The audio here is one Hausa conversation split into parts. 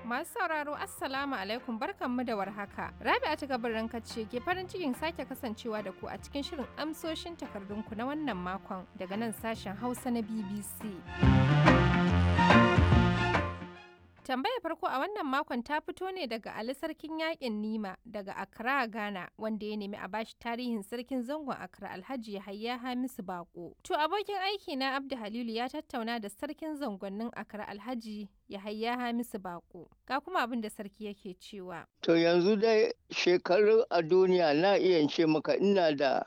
Masu sauraro Assalamu alaikum barkanmu da warhaka. Rabi'a ta gabarin ce ke farin cikin sake kasancewa da ku a cikin shirin amsoshin takardunku na wannan makon daga nan sashen Hausa na BBC. Tambayar farko a wannan makon ta fito ne daga Ali Sarkin Yaƙin Nima daga Accra, Ghana, wanda ya nemi a bashi tarihin sarkin zangon Accra Alhaji Yahaya Hamisu Bako. To abokin aiki na Abdu Halilu ya tattauna da sarkin zangonnin Accra Alhaji Yahaya Hamisu Bako. Ga kuma abin da sarki yake cewa. To yanzu dai shekaru a duniya na iya ce maka ina da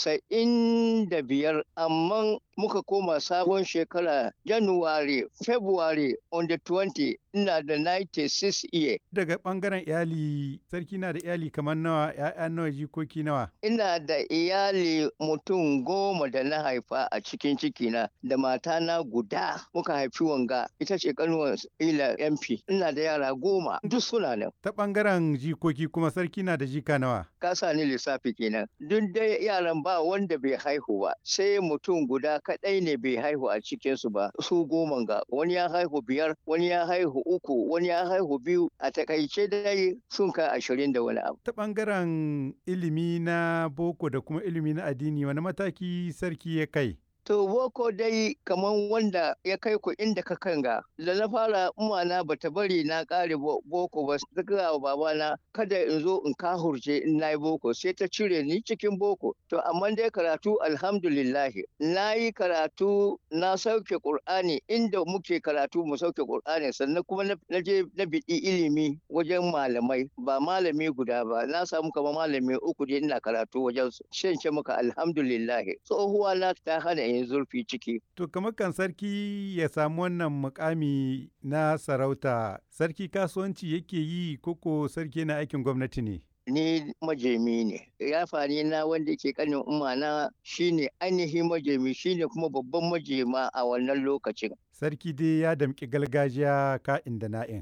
95, amma muka koma sabon shekara January, February on the 20 ina da 96 year. Daga ɓangaren iyali, sarki na da iyali kamar nawa, ‘ya'ya nawa, jikoki nawa? Ina da iyali mutum 10 da na haifa a cikin cikina da matana guda muka haifi wanga ita ce kanuwar ila MP. Ina da yara 10 duk suna nan. Ta ɓangaren jikoki kuma sarki na da jika nawa? Ka sa ni lissafi kenan. Duk dai yaran ba wanda bai haihu ba, sai mutum guda kaɗai ne bai haihu a cikinsu ba. Su 10 ga wani ya haihu 5, wani ya haihu 3, wani ya haihu 2. A takaice dai sun kai 20 da wani abu. Ta ɓangaren ilimi na boko da kuma ilimi na addini wani mataki sarki ya kai? To boko dai kaman wanda ya kai ku inda ka kanga. Da na fara umana bata bari na kare boko ba, ta gaya wa babana kada in zo in kahurce in nayi boko, sai ta cire ni cikin boko. To amma dai karatu alhamdulillahi. Na yi karatu na sauke Qur'ani inda muke karatu mu sauke Qur'ani, sannan kuma na je na biɗi ilimi wajen malamai, ba malami guda ba. Na samu kamar malami 3 dai ina karatu wajen su. Shan ce maka alhamdulillahi. Tsohuwa na ta hana yin zurfi ciki. To kamar kan sarki ya samu wannan mukami na sarauta, sarki kasuwanci yake yi koko sarki na aikin gwamnati ne? Ni majemi ne. Yafani na wanda ke kanin umana shine ainihin majemi, shine kuma babban majema a wannan lokacin. Sarki dai ya damƙi gargajiya ka'in da na'in.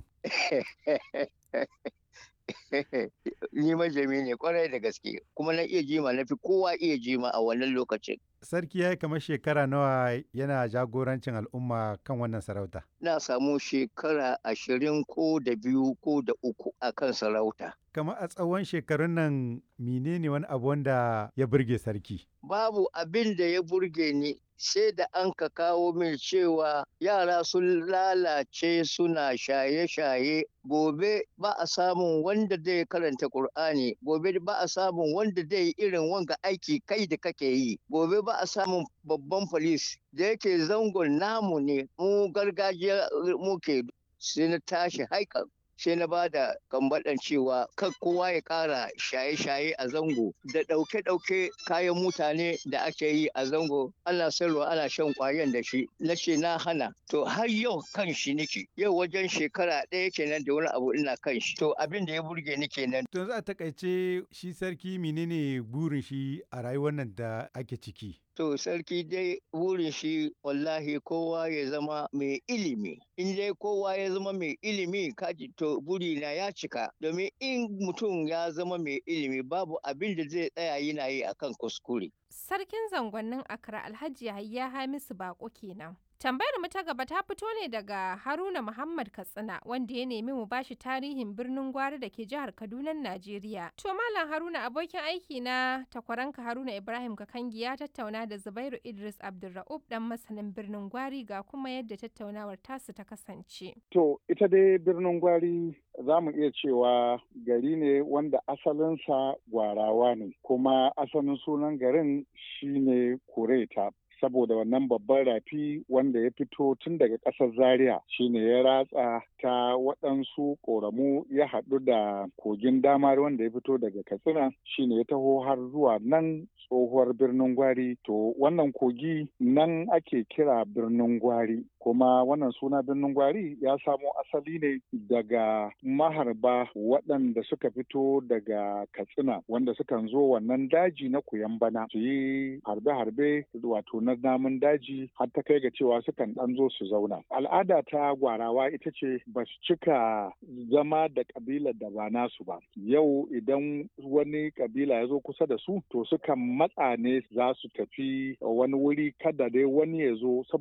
Ni majemi ne kwarai da gaske, kuma na iya jima, na fi kowa iya jima a wannan lokacin. Sarki ya yi kamar shekara nawa yana jagorancin al'umma kan wannan sarauta? Na samu shekara 20 ko da 2 ko da 3 a kan sarauta. Kamar a tsawon shekarun nan menene wani abu wanda ya burge sarki? Babu abin da ya burge ni sai da an ka kawo min cewa yara sun lalace suna shaye-shaye. Gobe ba a samun wanda zai karanta Kur'ani, gobe ba a samun wanda zai irin wanga aiki kai da kake yi, gobe ba a samun babban polis da yake zangon namu ne, mu gargajiya muke. Sai na tashi haikan, sai na ba da kambaɗan cewa kan kowa ya ƙara shaye-shaye a zango da ɗauke-ɗauke kayan mutane da ake yi a zango, ana sayarwa ana shan ƙwayan da shi. Na ce na hana. To har yau kan shi nake, yau wajen shekara 1 kenan da wani abu ina kan shi. To abin da ya burge ni kenan. To za a takaice shi sarki menene burin shi a rayuwar nan da ake ciki? To sarki dai burin shi wallahi kowa ya zama mai ilimi. In dai kowa ya zama mai ilimi kaji to burina ya cika. Domin in mutum ya zama mai ilimi babu abin da zai tsaya yana yi akan kuskure. Sarkin zangonnin Accra Alhaji Yahaya Hamisu Bako kenan. Tambayar mu ta gaba ta fito ne daga Haruna Muhammad Katsina, wanda ya nemi mu bashi tarihin birnin Gwari da ke jihar Kaduna, Najeriya. To Malam Haruna, abokin aiki na takwaranka Haruna Ibrahim Kakangi ya tattauna da Zubairu Idris Abdulra'ub dan masanin birnin Gwari, ga kuma yadda tattaunawar tasu ta kasance. To ita dai birnin Gwari za mu iya cewa gari ne wanda asalinsa Gwarawa ne, kuma asalin sunan garin shine Kureta. Saboda wannan babban rafi wanda ya fito tun daga ƙasar Zaria shine ya ratsa ta waɗansu ƙoramu ya haɗu da kogin Damar wanda ya fito daga Katsina shine ya taho har zuwa nan tsohuwar birnin Gwari. To wannan kogi nan ake kira birnin Gwari, kuma wannan suna birnin Gwari ya samo asali ne daga maharba waɗanda suka fito daga Katsina wanda sukan zo wannan daji na Kuyambana su yi harbe-harbe wato na namun daji, har ta kai ga cewa sukan ɗan zo su zauna. Al'ada ta Gwarawa ita ce ba su cika zama da ƙabilar da ba nasu ba. Yau idan wani ƙabila ya zo kusa da su to sukan matsa ne za su tafi wani wuri kada dai wani ya zo